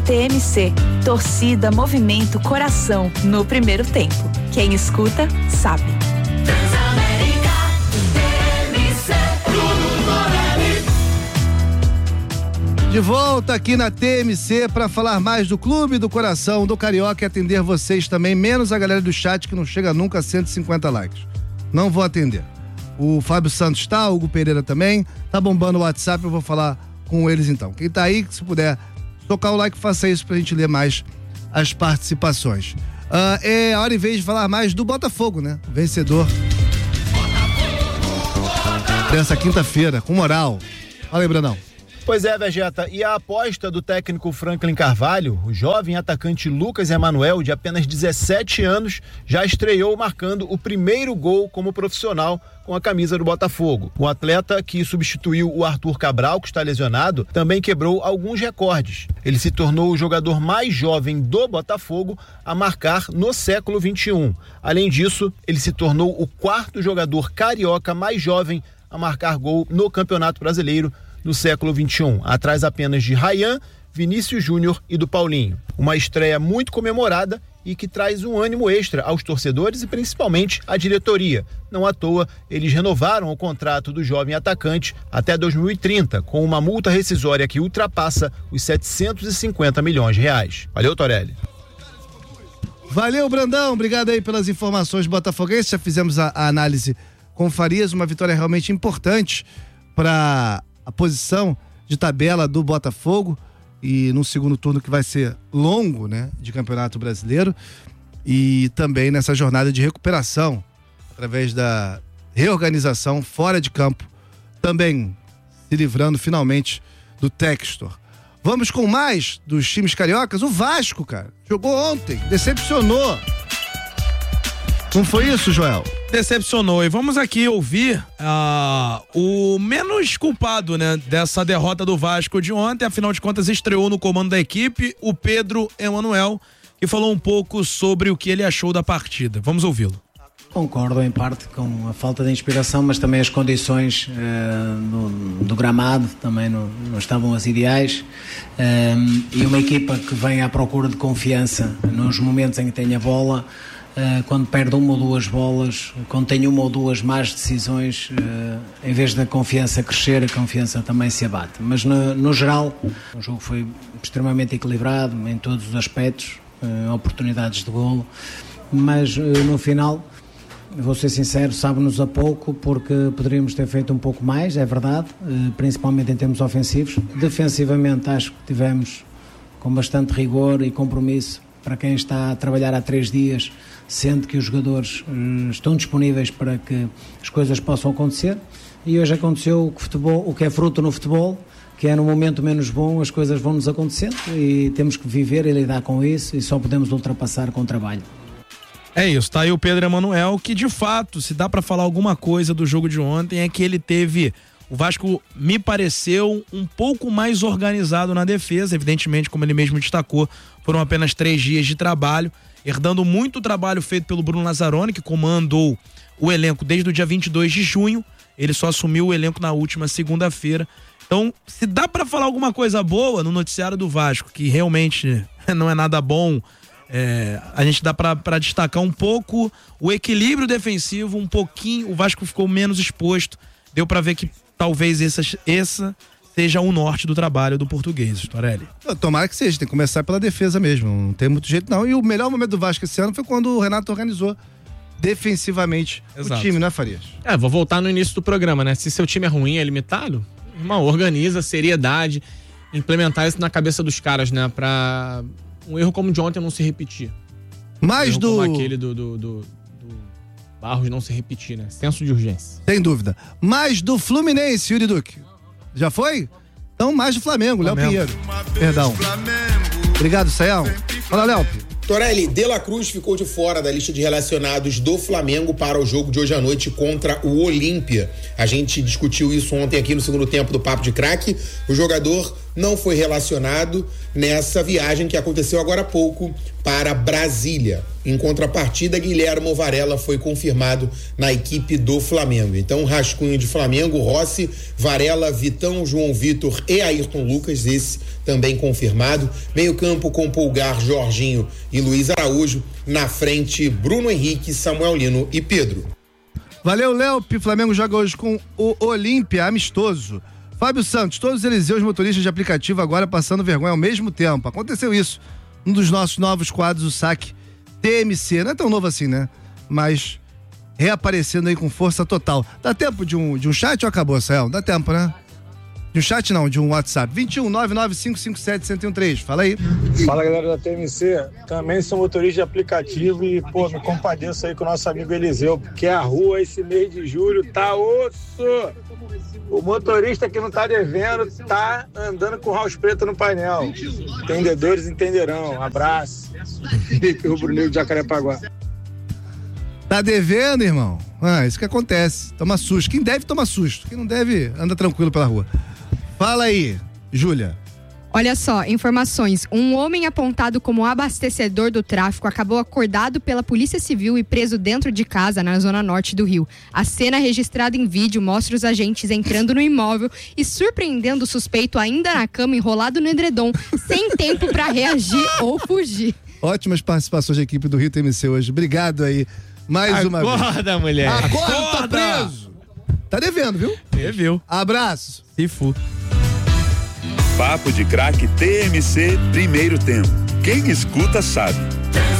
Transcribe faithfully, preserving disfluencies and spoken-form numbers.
T M C, torcida, movimento, coração, no primeiro tempo. Quem escuta, sabe. Transamérica, T M C, de volta aqui na T M C para falar mais do Clube do Coração do Carioca e atender vocês também, menos a galera do chat que não chega nunca a cento e cinquenta likes. Não vou atender. O Fábio Santos tá, o Hugo Pereira também, tá bombando o WhatsApp, eu vou falar com eles então. Quem tá aí, se puder tocar o like, faça isso pra gente ler mais as participações. Uh, é a hora e vez de falar mais do Botafogo, né? Vencedor dessa quinta-feira, com moral. Fala aí, Brandão. Pois é, Vegeta, e a aposta do técnico Franklin Carvalho, o jovem atacante Lucas Emanuel, de apenas dezessete anos, já estreou marcando o primeiro gol como profissional com a camisa do Botafogo. O atleta, que substituiu o Arthur Cabral, que está lesionado, também quebrou alguns recordes. Ele se tornou o jogador mais jovem do Botafogo a marcar no século vinte e um. Além disso, ele se tornou o quarto jogador carioca mais jovem a marcar gol no Campeonato Brasileiro no século vinte e um, atrás apenas de Ryan, Vinícius Júnior e do Paulinho. Uma estreia muito comemorada e que traz um ânimo extra aos torcedores e principalmente à diretoria. Não à toa, eles renovaram o contrato do jovem atacante até dois mil e trinta, com uma multa rescisória que ultrapassa os setecentos e cinquenta milhões de reais. Valeu, Torelli. Valeu, Brandão. Obrigado aí pelas informações botafoguenses. Já fizemos a, a análise com Farias, uma vitória realmente importante para a posição de tabela do Botafogo e no segundo turno que vai ser longo, né, de Campeonato Brasileiro, e também nessa jornada de recuperação através da reorganização fora de campo, também se livrando finalmente do Textor. Vamos com mais dos times cariocas. O Vasco, cara, jogou ontem, decepcionou. Não foi isso, Joel? Decepcionou. E vamos aqui ouvir uh, o menos culpado, né, dessa derrota do Vasco de ontem. Afinal de contas, estreou no comando da equipe o Pedro Emanuel, que falou um pouco sobre o que ele achou da partida. Vamos ouvi-lo. Concordo em parte com a falta de inspiração, mas também as condições uh, no, do gramado também não, não estavam as ideais, um, e uma equipa que vem à procura de confiança nos momentos em que tem a bola, uh, quando perde uma ou duas bolas, quando tem uma ou duas más decisões, uh, em vez da confiança crescer, a confiança também se abate. Mas no, no geral o jogo foi extremamente equilibrado em todos os aspectos, uh, oportunidades de golo, mas uh, no final, vou ser sincero, sabe-nos a pouco, porque poderíamos ter feito um pouco mais, é verdade, principalmente em termos ofensivos. Defensivamente acho que tivemos com bastante rigor e compromisso para quem está a trabalhar há três dias, sente que os jogadores estão disponíveis para que as coisas possam acontecer, e hoje aconteceu o que, futebol, o que é fruto no futebol, que é no momento menos bom as coisas vão-nos acontecendo e temos que viver e lidar com isso, e só podemos ultrapassar com trabalho. É isso, tá aí o Pedro Emanuel, que de fato, se dá pra falar alguma coisa do jogo de ontem, é que ele teve, o Vasco me pareceu um pouco mais organizado na defesa, evidentemente, como ele mesmo destacou, foram apenas três dias de trabalho, herdando muito o trabalho feito pelo Bruno Lazzaroni, que comandou o elenco desde o dia vinte e dois de junho, ele só assumiu o elenco na última segunda-feira. Então, se dá pra falar alguma coisa boa no noticiário do Vasco, que realmente não é nada bom, É, a gente dá pra, pra destacar um pouco o equilíbrio defensivo, um pouquinho, o Vasco ficou menos exposto, deu pra ver que talvez essa, essa seja o norte do trabalho do português, Torelli. Tomara que seja, tem que começar pela defesa mesmo, não tem muito jeito não, e o melhor momento do Vasco esse ano foi quando o Renato organizou defensivamente Exato. O time, né, Farias? É, vou voltar no início do programa, né, se seu time é ruim, é limitado, irmão, organiza, seriedade, implementar isso na cabeça dos caras, né, pra um erro como o de ontem não se repetir. Mais um do... como aquele do, do, do, do Barros não se repetir, né? Senso de urgência. Sem dúvida. Mais do Fluminense, Yuri Duque. Já foi? Então mais do Flamengo, Léo Pinheiro. Perdão. Obrigado, Sayão. Fala, Léo. Torelli, De La Cruz ficou de fora da lista de relacionados do Flamengo para o jogo de hoje à noite contra o Olímpia. A gente discutiu isso ontem aqui no segundo tempo do Papo de Craque. O jogador não foi relacionado nessa viagem que aconteceu agora há pouco para Brasília. Em contrapartida, Guilhermo Varela foi confirmado na equipe do Flamengo. Então, rascunho de Flamengo, Rossi, Varela, Vitão, João Vitor e Ayrton Lucas, esse também confirmado. Meio campo com Pulgar, Jorginho e Luiz Araújo. Na frente, Bruno Henrique, Samuel Lino e Pedro. Valeu, Léo. O Flamengo joga hoje com o Olímpia, amistoso. Fábio Santos, todos eles e os motoristas de aplicativo agora passando vergonha ao mesmo tempo. Aconteceu isso. Um dos nossos novos quadros, o Saque T M C. Não é tão novo assim, né? Mas reaparecendo aí com força total. Dá tempo de um, de um chat ou acabou, Sael? Dá tempo, né? De um chat não, de um WhatsApp. vinte e um, nove nove cinco cinco sete, um zero um três. Fala aí. Fala, galera da T M C. Também sou motorista de aplicativo e, pô, me compadeço aí com o nosso amigo Eliseu, porque a rua esse mês de julho tá osso. O motorista que não tá devendo tá andando com o house preto no painel. Entendedores entenderão. Abraço. Felipe Rubro-Negro de Jacarepaguá. Tá devendo, irmão? Ah, isso que acontece. Toma susto. Quem deve, toma susto. Quem não deve, anda tranquilo pela rua. Fala aí, Júlia. Olha só, informações. Um homem apontado como abastecedor do tráfico acabou acordado pela Polícia Civil e preso dentro de casa na zona norte do Rio. A cena registrada em vídeo mostra os agentes entrando no imóvel e surpreendendo o suspeito ainda na cama, enrolado no edredom, sem tempo para reagir ou fugir. Ótimas participações da equipe do Rio T M C hoje. Obrigado aí. Mais uma vez. Acorda, mulher. Acorda, Acorda. tá preso. Tá devendo, viu? Deveu. Abraço. Se fu. Papo de Craque T M C, primeiro tempo. Quem escuta sabe.